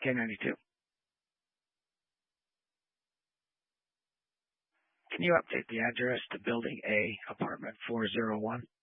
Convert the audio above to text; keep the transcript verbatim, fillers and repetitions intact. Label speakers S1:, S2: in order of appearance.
S1: K ninety-two. Can you update the address to Building A, Apartment four oh one?